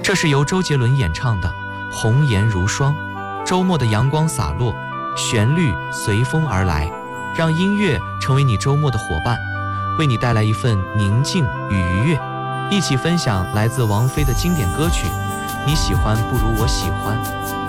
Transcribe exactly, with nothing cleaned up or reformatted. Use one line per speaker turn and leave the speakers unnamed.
这是由周杰伦演唱的《红颜如霜》。周末的阳光洒落，旋律随风而来，让音乐成为你周末的伙伴，为你带来一份宁静与愉悦。一起分享来自王菲的经典歌曲，你喜欢不如我喜欢。